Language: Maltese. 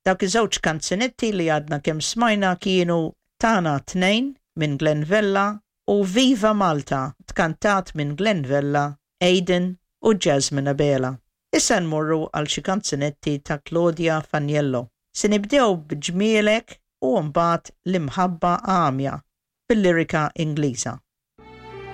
Dawk iż-żewġ kanzunetti li għadna kemm smajna kienu Tana 2 minn Glenn Vella u Viva Malta tkantat minn Glenn Vella, Aiden u Jasmine Abela. Issa nmorru għal xi kanzunetti ta' Claudia Faniello. Se nibdew b'Ġmielek u mbagħad L-imħabba għamja bil-lirika Ingliża.